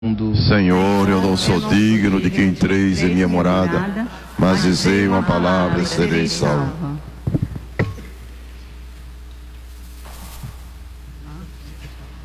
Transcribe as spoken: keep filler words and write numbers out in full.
Senhor, eu não sou digno de que entreis em minha morada, mas dizei uma palavra e serei salvo.